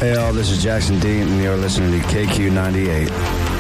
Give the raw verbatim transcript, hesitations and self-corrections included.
Hey all, this is Jackson Dean and you're listening to K Q ninety-eight.